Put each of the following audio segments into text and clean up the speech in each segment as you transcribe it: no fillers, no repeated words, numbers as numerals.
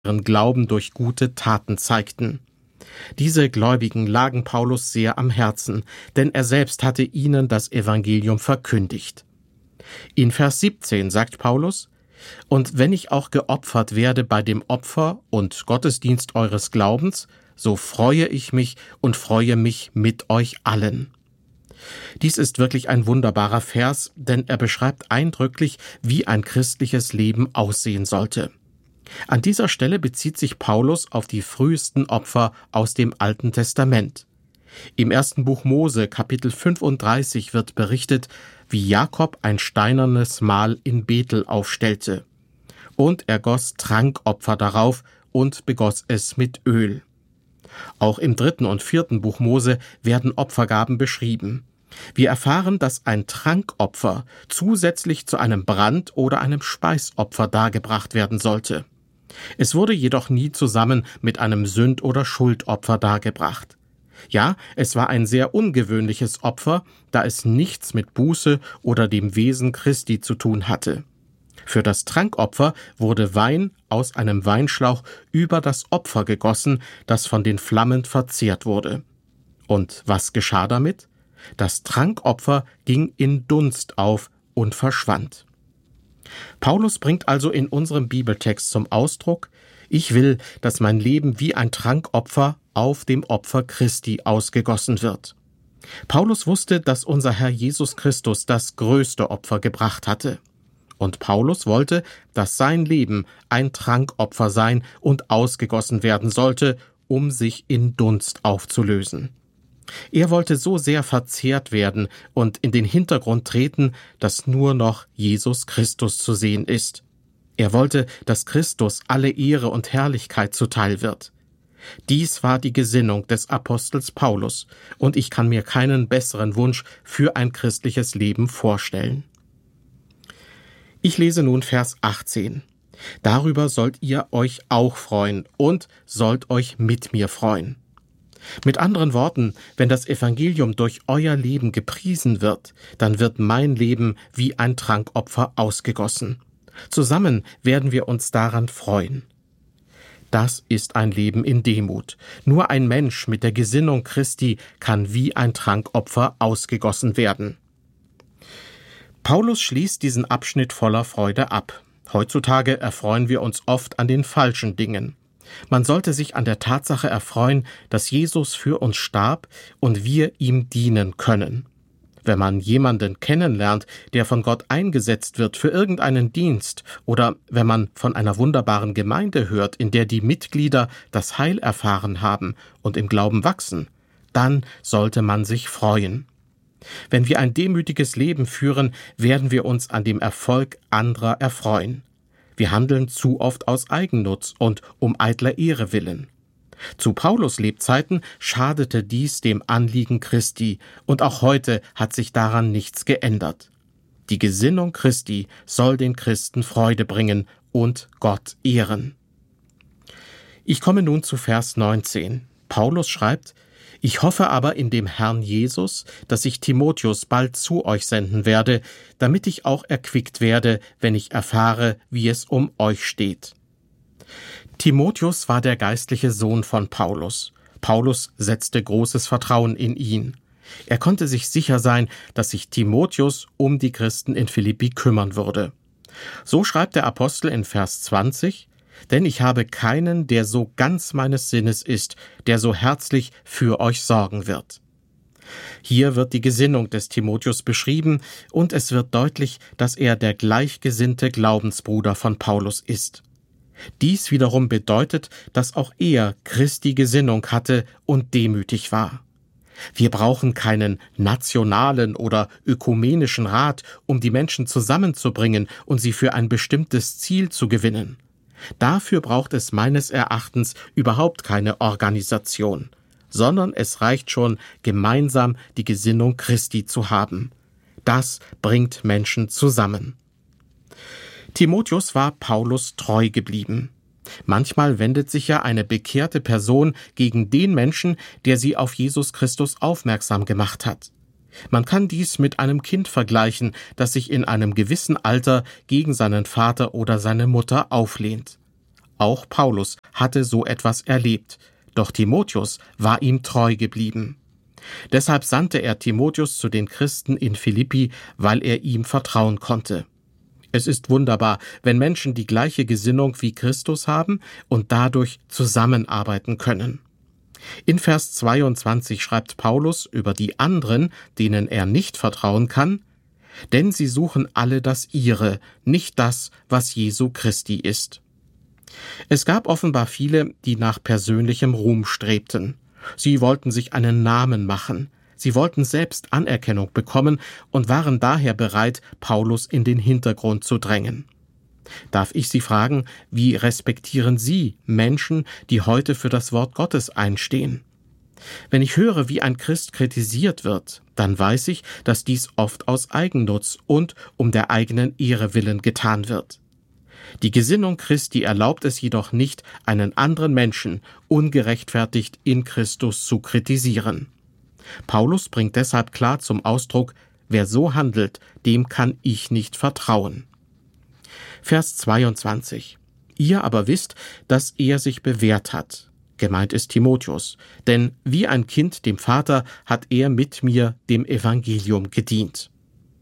ihren Glauben durch gute Taten zeigten. Diese Gläubigen lagen Paulus sehr am Herzen, denn er selbst hatte ihnen das Evangelium verkündigt. In Vers 17 sagt Paulus: »Und wenn ich auch geopfert werde bei dem Opfer und Gottesdienst eures Glaubens, so freue ich mich und freue mich mit euch allen.« Dies ist wirklich ein wunderbarer Vers, denn er beschreibt eindrücklich, wie ein christliches Leben aussehen sollte. An dieser Stelle bezieht sich Paulus auf die frühesten Opfer aus dem Alten Testament. Im 1. Buch Mose, Kapitel 35, wird berichtet, wie Jakob ein steinernes Mahl in Bethel aufstellte. Und er goss Trankopfer darauf und begoss es mit Öl. Auch im 3. und 4. Buch Mose werden Opfergaben beschrieben. Wir erfahren, dass ein Trankopfer zusätzlich zu einem Brand- oder einem Speisopfer dargebracht werden sollte. Es wurde jedoch nie zusammen mit einem Sünd- oder Schuldopfer dargebracht. Ja, es war ein sehr ungewöhnliches Opfer, da es nichts mit Buße oder dem Wesen Christi zu tun hatte. Für das Trankopfer wurde Wein aus einem Weinschlauch über das Opfer gegossen, das von den Flammen verzehrt wurde. Und was geschah damit? Das Trankopfer ging in Dunst auf und verschwand. Paulus bringt also in unserem Bibeltext zum Ausdruck: Ich will, dass mein Leben wie ein Trankopfer auf dem Opfer Christi ausgegossen wird. Paulus wusste, dass unser Herr Jesus Christus das größte Opfer gebracht hatte. Und Paulus wollte, dass sein Leben ein Trankopfer sein und ausgegossen werden sollte, um sich in Dunst aufzulösen. Er wollte so sehr verzehrt werden und in den Hintergrund treten, dass nur noch Jesus Christus zu sehen ist. Er wollte, dass Christus alle Ehre und Herrlichkeit zuteil wird. Dies war die Gesinnung des Apostels Paulus, und ich kann mir keinen besseren Wunsch für ein christliches Leben vorstellen. Ich lese nun Vers 18. Darüber sollt ihr euch auch freuen und sollt euch mit mir freuen. Mit anderen Worten, wenn das Evangelium durch euer Leben gepriesen wird, dann wird mein Leben wie ein Trankopfer ausgegossen. Zusammen werden wir uns daran freuen. Das ist ein Leben in Demut. Nur ein Mensch mit der Gesinnung Christi kann wie ein Trankopfer ausgegossen werden. Paulus schließt diesen Abschnitt voller Freude ab. Heutzutage erfreuen wir uns oft an den falschen Dingen. Man sollte sich an der Tatsache erfreuen, dass Jesus für uns starb und wir ihm dienen können. Wenn man jemanden kennenlernt, der von Gott eingesetzt wird für irgendeinen Dienst, oder wenn man von einer wunderbaren Gemeinde hört, in der die Mitglieder das Heil erfahren haben und im Glauben wachsen, dann sollte man sich freuen. Wenn wir ein demütiges Leben führen, werden wir uns an dem Erfolg anderer erfreuen. Wir handeln zu oft aus Eigennutz und um eitler Ehre willen. Zu Paulus' Lebzeiten schadete dies dem Anliegen Christi, und auch heute hat sich daran nichts geändert. Die Gesinnung Christi soll den Christen Freude bringen und Gott ehren. Ich komme nun zu Vers 19. Paulus schreibt: Ich hoffe aber in dem Herrn Jesus, dass ich Timotheus bald zu euch senden werde, damit ich auch erquickt werde, wenn ich erfahre, wie es um euch steht. Timotheus war der geistliche Sohn von Paulus. Paulus setzte großes Vertrauen in ihn. Er konnte sich sicher sein, dass sich Timotheus um die Christen in Philippi kümmern würde. So schreibt der Apostel in Vers 20: Denn ich habe keinen, der so ganz meines Sinnes ist, der so herzlich für euch sorgen wird. Hier wird die Gesinnung des Timotheus beschrieben, und es wird deutlich, dass er der gleichgesinnte Glaubensbruder von Paulus ist. Dies wiederum bedeutet, dass auch er Christi Gesinnung hatte und demütig war. Wir brauchen keinen nationalen oder ökumenischen Rat, um die Menschen zusammenzubringen und sie für ein bestimmtes Ziel zu gewinnen. Dafür braucht es meines Erachtens überhaupt keine Organisation, sondern es reicht schon, gemeinsam die Gesinnung Christi zu haben. Das bringt Menschen zusammen. Timotheus war Paulus treu geblieben. Manchmal wendet sich ja eine bekehrte Person gegen den Menschen, der sie auf Jesus Christus aufmerksam gemacht hat. Man kann dies mit einem Kind vergleichen, das sich in einem gewissen Alter gegen seinen Vater oder seine Mutter auflehnt. Auch Paulus hatte so etwas erlebt, doch Timotheus war ihm treu geblieben. Deshalb sandte er Timotheus zu den Christen in Philippi, weil er ihm vertrauen konnte. Es ist wunderbar, wenn Menschen die gleiche Gesinnung wie Christus haben und dadurch zusammenarbeiten können. In Vers 22 schreibt Paulus über die anderen, denen er nicht vertrauen kann: Denn sie suchen alle das Ihre, nicht das, was Jesu Christi ist. Es gab offenbar viele, die nach persönlichem Ruhm strebten. Sie wollten sich einen Namen machen. Sie wollten selbst Anerkennung bekommen und waren daher bereit, Paulus in den Hintergrund zu drängen. Darf ich Sie fragen, wie respektieren Sie Menschen, die heute für das Wort Gottes einstehen? Wenn ich höre, wie ein Christ kritisiert wird, dann weiß ich, dass dies oft aus Eigennutz und um der eigenen Ehre willen getan wird. Die Gesinnung Christi erlaubt es jedoch nicht, einen anderen Menschen ungerechtfertigt in Christus zu kritisieren. Paulus bringt deshalb klar zum Ausdruck: Wer so handelt, dem kann ich nicht vertrauen. Vers 22. Ihr aber wisst, dass er sich bewährt hat. Gemeint ist Timotheus, denn wie ein Kind dem Vater hat er mit mir dem Evangelium gedient.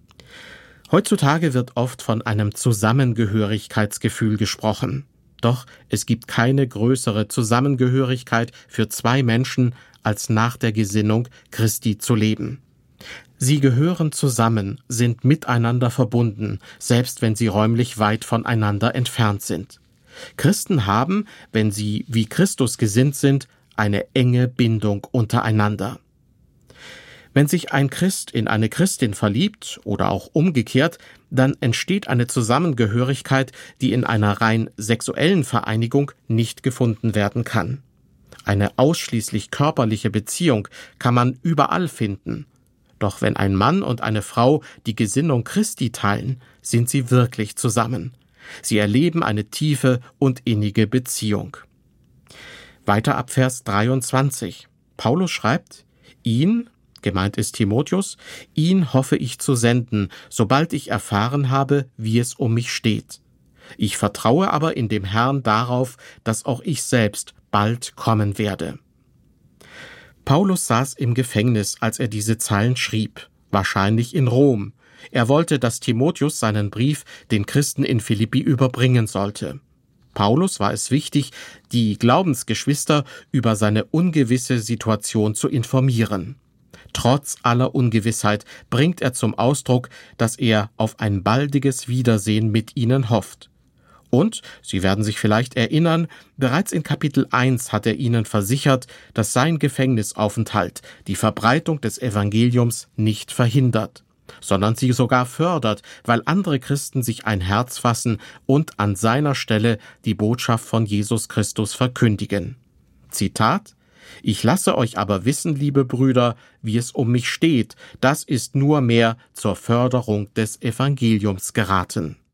Heutzutage wird oft von einem Zusammengehörigkeitsgefühl gesprochen. Doch es gibt keine größere Zusammengehörigkeit für zwei Menschen, als nach der Gesinnung Christi zu leben. Sie gehören zusammen, sind miteinander verbunden, selbst wenn sie räumlich weit voneinander entfernt sind. Christen haben, wenn sie wie Christus gesinnt sind, eine enge Bindung untereinander. Wenn sich ein Christ in eine Christin verliebt oder auch umgekehrt, dann entsteht eine Zusammengehörigkeit, die in einer rein sexuellen Vereinigung nicht gefunden werden kann. Eine ausschließlich körperliche Beziehung kann man überall finden. Doch wenn ein Mann und eine Frau die Gesinnung Christi teilen, sind sie wirklich zusammen. Sie erleben eine tiefe und innige Beziehung. Weiter ab Vers 23. Paulus schreibt: Ihn, gemeint ist Timotheus, ihn hoffe ich zu senden, sobald ich erfahren habe, wie es um mich steht. Ich vertraue aber in dem Herrn darauf, dass auch ich selbst bald kommen werde. Paulus saß im Gefängnis, als er diese Zeilen schrieb, wahrscheinlich in Rom. Er wollte, dass Timotheus seinen Brief den Christen in Philippi überbringen sollte. Paulus war es wichtig, die Glaubensgeschwister über seine ungewisse Situation zu informieren. Trotz aller Ungewissheit bringt er zum Ausdruck, dass er auf ein baldiges Wiedersehen mit ihnen hofft. Und, Sie werden sich vielleicht erinnern, bereits in Kapitel 1 hat er ihnen versichert, dass sein Gefängnisaufenthalt die Verbreitung des Evangeliums nicht verhindert, sondern sie sogar fördert, weil andere Christen sich ein Herz fassen und an seiner Stelle die Botschaft von Jesus Christus verkündigen. Zitat: Ich lasse euch aber wissen, liebe Brüder, wie es um mich steht. Das ist nur mehr zur Förderung des Evangeliums geraten.